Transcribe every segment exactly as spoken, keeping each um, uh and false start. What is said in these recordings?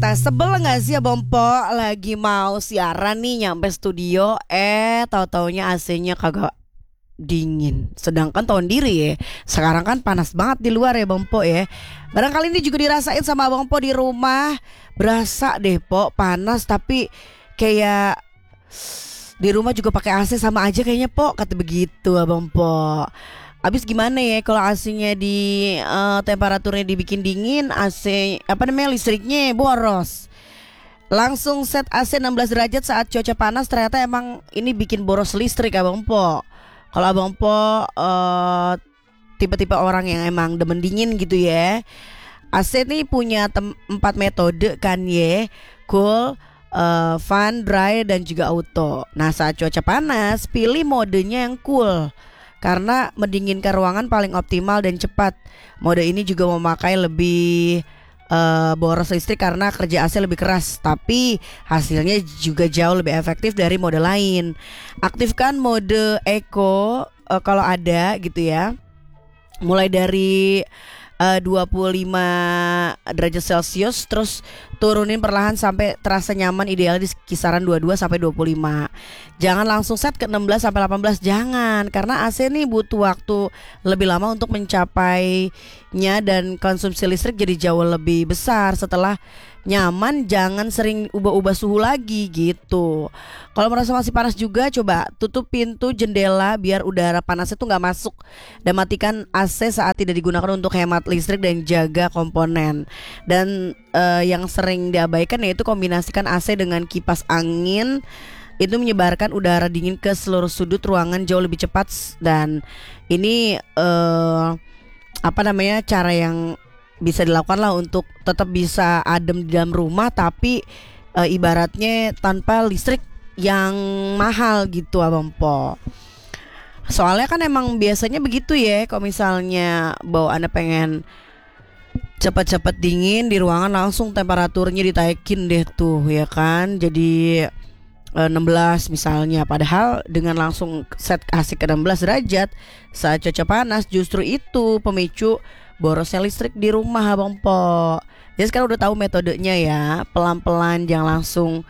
cerita. Sebel gak sih Abang Po lagi mau siaran nih nyampe studio, eh tahu-taunya A C-nya kagak dingin. Sedangkan tahun diri ya, sekarang kan panas banget di luar ya Bang Po ya. Barangkali ini juga dirasain sama Abang Po di rumah. Berasa deh Po panas, tapi kayak di rumah juga pakai A C sama aja kayaknya Po, kata begitu Abang Po. Abis gimana ya kalau A C-nya di uh, temperaturnya dibikin dingin, A C apa namanya listriknya boros. Langsung set A C enam belas derajat saat cuaca panas, ternyata emang ini bikin boros listrik Abang Po. Kalau Abang Po uh, tipe-tipe orang yang emang demen dingin gitu ya. A C nih punya tem- empat metode kan ya, cool, uh, fan, dry, dan juga auto. Nah saat cuaca panas pilih modenya yang cool, karena mendinginkan ruangan paling optimal dan cepat. Mode ini juga memakai lebih uh, boros listrik karena kerja A C lebih keras, tapi hasilnya juga jauh lebih efektif dari mode lain. Aktifkan mode Eco uh, kalau ada gitu ya. Mulai dari uh, dua puluh lima derajat Celcius, terus turunin perlahan sampai terasa nyaman, ideal di kisaran dua puluh dua sampai dua puluh lima. Jangan langsung set ke enam belas sampai delapan belas, jangan, karena A C nih butuh waktu lebih lama untuk mencapainya dan konsumsi listrik jadi jauh lebih besar. Setelah nyaman, jangan sering ubah-ubah suhu lagi gitu. Kalau merasa masih panas juga, coba tutup pintu jendela biar udara panasnya tuh nggak masuk, dan matikan A C saat tidak digunakan untuk hemat listrik dan jaga komponen. Dan uh, yang sering diabaikan yaitu kombinasikan A C dengan kipas angin. Itu menyebarkan udara dingin ke seluruh sudut ruangan jauh lebih cepat, dan ini uh, apa namanya cara yang bisa dilakukan lah untuk tetap bisa adem di dalam rumah, tapi e, ibaratnya tanpa listrik yang mahal gitu Abang Po. Soalnya kan emang biasanya begitu ya, kalau misalnya bawaannya pengen cepet-cepet dingin di ruangan, langsung temperaturnya ditaikin deh tuh ya kan, jadi e, enam belas misalnya. Padahal dengan langsung set A C ke enam belas derajat saat cuaca panas, justru itu pemicu borosnya listrik di rumah Abang Po. Jadi sekarang udah tahu metodenya ya, pelan-pelan, jangan langsung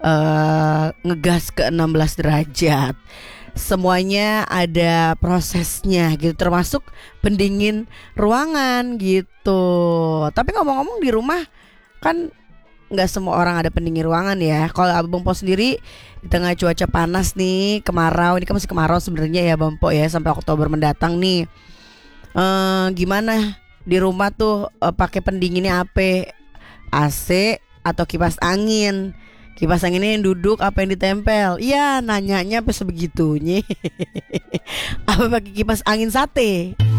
uh, ngegas ke enam belas derajat. Semuanya ada prosesnya gitu, termasuk pendingin ruangan gitu. Tapi ngomong-ngomong, di rumah kan nggak semua orang ada pendingin ruangan ya. Kalau Abang Po sendiri di tengah cuaca panas nih, kemarau, ini kan masih kemarau sebenarnya ya Abang Po ya, sampai Oktober mendatang nih. Uh, gimana di rumah tuh uh, pakai pendinginnya apa? A C atau kipas angin? Kipas anginnya yang duduk apa yang ditempel? Iya, nanyanya apa sebegitunya? Apa pakai kipas angin sate?